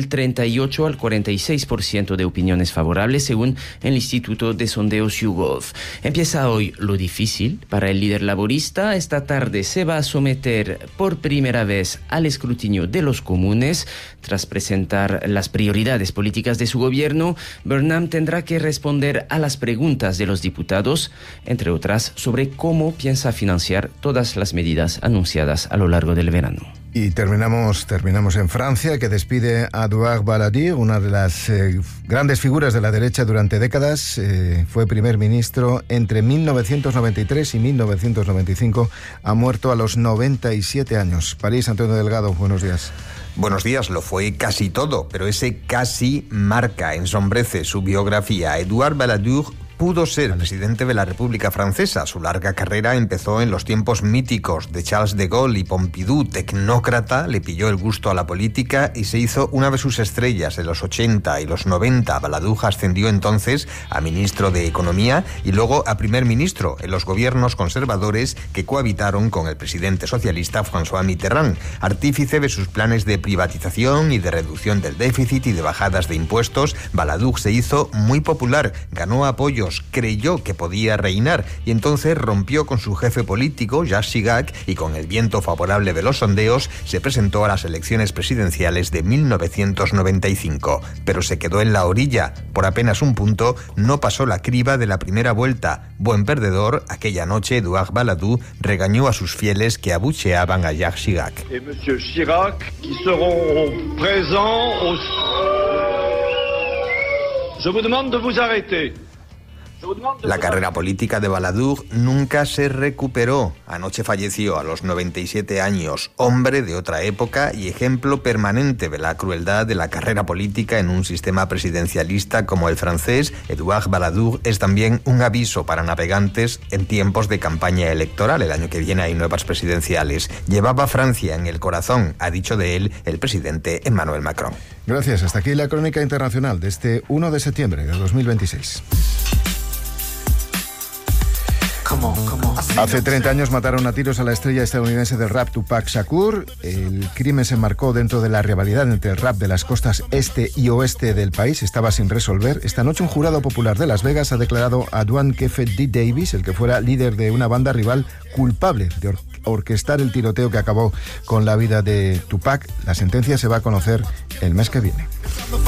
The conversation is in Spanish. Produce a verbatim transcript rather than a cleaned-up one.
del treinta y ocho al cuarenta y seis por ciento de opiniones favorables, según el Instituto de Sondeos YouGov. Empieza hoy lo difícil para el líder laborista. Esta tarde se va a someter por primera vez al escrutinio de los comunes. Tras presentar las prioridades políticas de su gobierno, Burnham tendrá que responder a las preguntas de los diputados, entre otras, sobre cómo piensa financiar todas las medidas anunciadas a lo largo del verano. Y terminamos, terminamos en Francia, que despide a Edouard Balladur, una de las eh, grandes figuras de la derecha durante décadas. Eh, fue primer ministro entre mil novecientos noventa y tres y mil novecientos noventa y cinco. Ha muerto a los noventa y siete años. París, Antonio Delgado, buenos días. Buenos días, lo fue casi todo, pero ese casi marca, ensombrece su biografía. Edouard Balladur pudo ser presidente de la República Francesa. Su larga carrera empezó en los tiempos míticos de Charles de Gaulle y Pompidou. Tecnócrata, le pilló el gusto a la política y se hizo una de sus estrellas en los ochenta y los noventa. Balladur ascendió entonces a ministro de Economía y luego a primer ministro en los gobiernos conservadores que cohabitaron con el presidente socialista François Mitterrand. Artífice de sus planes de privatización y de reducción del déficit y de bajadas de impuestos, Balladur se hizo muy popular, ganó apoyo, creyó que podía reinar y entonces rompió con su jefe político, Jacques Chirac, y con el viento favorable de los sondeos se presentó a las elecciones presidenciales de mil novecientos noventa y cinco. Pero se quedó en la orilla. Por apenas un punto no pasó la criba de la primera vuelta. Buen perdedor, aquella noche Edouard Balladur regañó a sus fieles que abucheaban a Jacques Chirac. Et Monsieur Chirac, qui seront présents au... Je vous demande de vous arrêter. La carrera política de Balladur nunca se recuperó. Anoche falleció a los noventa y siete años, hombre de otra época y ejemplo permanente de la crueldad de la carrera política en un sistema presidencialista como el francés. Edouard Balladur es también un aviso para navegantes en tiempos de campaña electoral. El año que viene hay nuevas presidenciales. Llevaba Francia en el corazón, ha dicho de él el presidente Emmanuel Macron. Gracias. Hasta aquí la crónica internacional de este uno de septiembre de dos mil veintiséis. Hace treinta años mataron a tiros a la estrella estadounidense del rap Tupac Shakur. El crimen se enmarcó dentro de la rivalidad entre el rap de las costas este y oeste del país. Estaba sin resolver. Esta noche un jurado popular de Las Vegas ha declarado a Duane Keffe D. Davis, el que fuera líder de una banda rival, culpable de or- orquestar el tiroteo que acabó con la vida de Tupac. La sentencia se va a conocer el mes que viene.